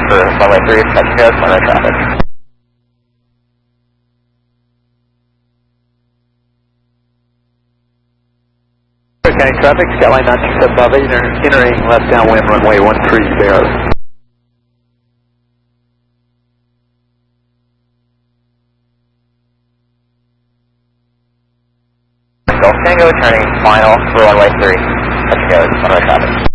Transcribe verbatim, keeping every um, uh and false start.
for runway three, touch code, runway traffic. County traffic, Skyline nine two seven five eight, entering left downwind runway one three zero. Golf Tango, turning final for runway three, touch code, runway traffic.